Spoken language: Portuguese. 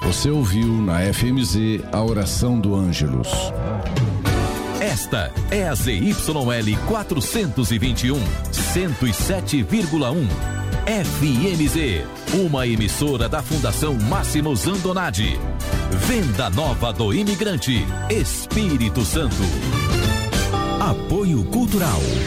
Você ouviu na FMZ a oração do Ângelus. Esta é a ZYL 421, 107,1. FMZ, uma emissora da Fundação Máximo Zandonati. Venda Nova do Imigrante, Espírito Santo. Apoio Cultural